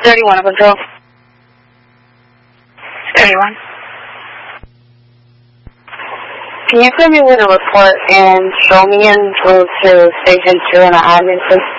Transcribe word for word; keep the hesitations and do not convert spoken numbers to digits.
thirty-one, control. thirty-one. Can you put me with a report and show me in to, to station two in the admin, please?